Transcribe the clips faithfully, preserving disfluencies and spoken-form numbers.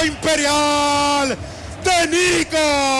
triunfo imperial de Nico.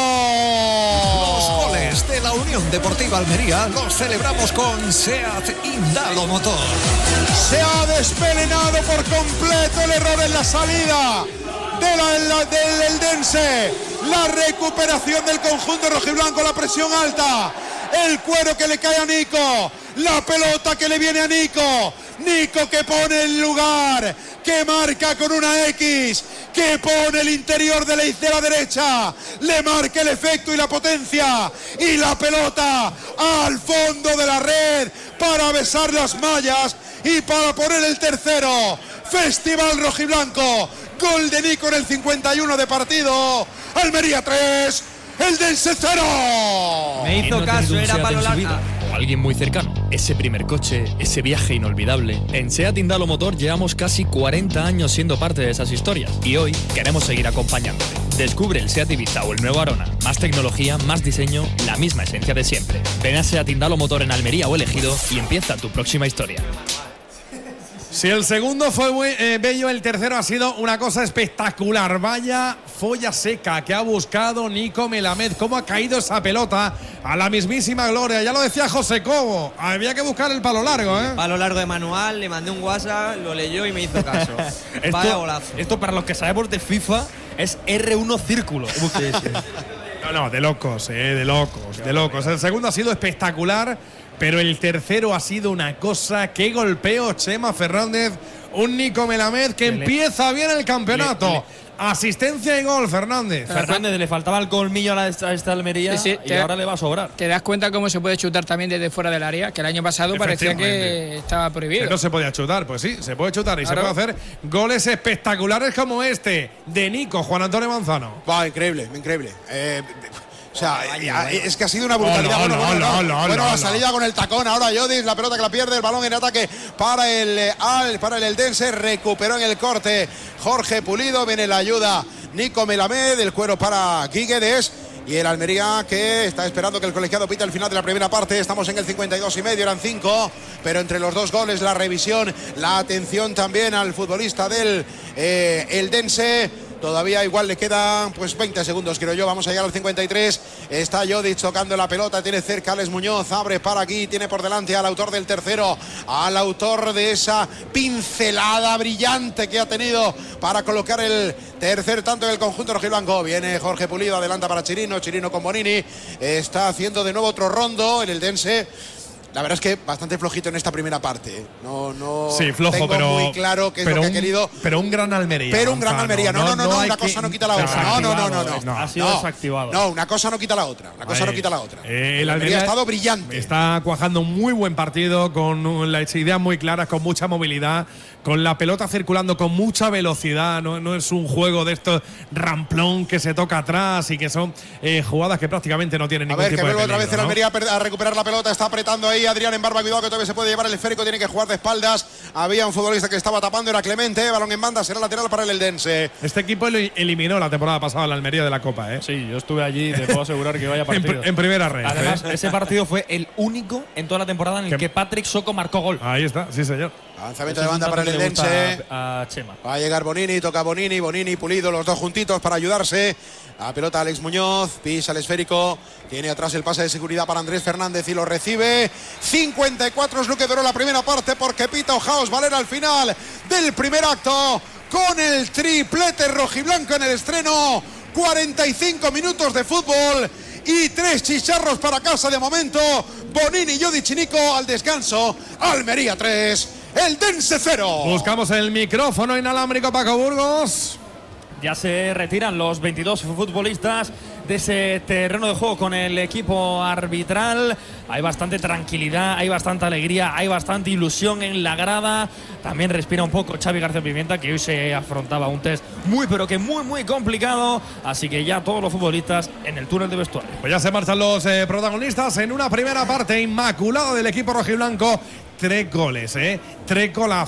Los goles de la Unión Deportiva Almería los celebramos con SEAT Indalo Motor. Se ha despelenado por completo el error en la salida de la, la, del Eldense. La recuperación del conjunto rojiblanco, la presión alta, el cuero que le cae a Nico, la pelota que le viene a Nico. Nico que pone el lugar, que marca con una X, que pone el interior de la, de la derecha, le marca el efecto y la potencia, y la pelota al fondo de la red para besar las mallas y para poner el tercero. Festival rojiblanco, gol de Nico en el cincuenta y uno de partido. Almería tres, Eldense cero. Me hizo caso, era para lo largo. O alguien muy cercano. Ese primer coche, ese viaje inolvidable. En SEAT Indalo Motor llevamos casi cuarenta años siendo parte de esas historias y hoy queremos seguir acompañándote. Descubre el SEAT Ibiza o el nuevo Arona. Más tecnología, más diseño, la misma esencia de siempre. Ven a SEAT Indalo Motor en Almería o Ejido y empieza tu próxima historia. Si el segundo fue muy eh, bello, el tercero ha sido una cosa espectacular. Vaya folla seca que ha buscado Nico Melamed. Cómo ha caído esa pelota a la mismísima gloria. Ya lo decía José Cobo, había que buscar el palo largo, ¿eh? Palo largo de manual, le mandé un WhatsApp, lo leyó y me hizo caso. Vaya golazo. Esto para los que sabemos de FIFA es erre uno círculo. No, no, de locos, eh, de locos, de locos. El segundo ha sido espectacular, pero el tercero ha sido una cosa. Qué golpeo, Chema Fernández. Un Nico Melamed que le, empieza bien el campeonato. Le, le, Asistencia y gol, Fernández. Fernández le faltaba el colmillo a esta, a esta Almería, sí, sí, y ahora le va a sobrar. Te das cuenta cómo se puede chutar también desde fuera del área, que el año pasado parecía que estaba prohibido. Que no se podía chutar, pues sí, se puede chutar y claro, se puede hacer goles espectaculares como este de Nico, Juan Antonio Manzano. Va, increíble, increíble. Eh, O sea, es que ha sido una brutalidad. Oh, no, bueno, no, bueno, no, no, bueno no, la salida no. con el tacón. Ahora Yodis, la pelota que la pierde, el balón en ataque para el Al, para el Eldense. Recuperó en el corte Jorge Pulido. Viene la ayuda Nico Melamed, el cuero para Guiguedes. Y el Almería que está esperando que el colegiado pita el final de la primera parte. Estamos en el cincuenta y dos y medio, eran cinco. Pero entre los dos goles, la revisión, la atención también al futbolista del eh, Eldense. Todavía igual le quedan pues veinte segundos, creo yo. Vamos a llegar al cincuenta y tres. Está Jodic tocando la pelota. Tiene cerca Alex Muñoz. Abre para aquí. Tiene por delante al autor del tercero. Al autor de esa pincelada brillante que ha tenido para colocar el tercer tanto en el conjunto rojiblanco. Viene Jorge Pulido. Adelanta para Chirino. Chirino con Bonini. Está haciendo de nuevo otro rondo. El Eldense. La verdad es que bastante flojito en esta primera parte. No, no sí, flojo, tengo pero, muy claro qué es lo que un, ha querido. Pero un gran Almería. Pero un gran Almería. No, no, no, no, no una que, cosa no quita la otra. No, no, no, no, no. no ha sido no, desactivado. No, una cosa no quita la otra. Una cosa Ahí. no quita la otra. Eh, el Almería, Almería ha estado brillante. Está cuajando un muy buen partido con las ideas muy claras, con mucha movilidad, con la pelota circulando con mucha velocidad. No, no es un juego de estos ramplón que se toca atrás y que son eh, jugadas que prácticamente no tienen ningún a ver, tipo de que vuelve peligro, otra vez el ¿no? Almería a recuperar la pelota. Está apretando ahí Adrián en barba. Cuidado que todavía se puede llevar el esférico. Tiene que jugar de espaldas. Había un futbolista que estaba tapando. Era Clemente. Balón en banda. Será lateral para el Eldense. Este equipo eliminó la temporada pasada a la Almería de la Copa, ¿eh? Sí, yo estuve allí y te puedo asegurar que vaya partido. en, en primera red. Además, ¿eh? ese partido fue el único en toda la temporada en el que Patrick Soko marcó gol. Ahí está, sí señor. Lanzamiento de banda para el Eldense. A, a Chema. Va a llegar Bonini, toca Bonini, Bonini, Pulido, los dos juntitos para ayudarse. La pelota Alex Muñoz, pisa el esférico. Tiene atrás el pase de seguridad para Andrés Fernández y lo recibe. cincuenta y cuatro es lo que duró la primera parte porque pita Ojaos Valera al final del primer acto con el triplete rojiblanco en el estreno. cuarenta y cinco minutos de fútbol y tres chicharros para casa de momento. Bonini, Jodic y Nico al descanso. Almería tres, Eldense cero. Buscamos el micrófono inalámbrico, Paco Burgos. Ya se retiran los veintidós futbolistas de ese terreno de juego con el equipo arbitral. Hay bastante tranquilidad, hay bastante alegría, hay bastante ilusión en la grada. También respira un poco Xavi García Pimienta, que hoy se afrontaba un test muy pero que muy muy complicado. Así que ya todos los futbolistas en el túnel de vestuario. Pues ya se marchan los eh, protagonistas en una primera parte inmaculada del equipo rojiblanco. Tres goles, ¿eh? Tres golazos.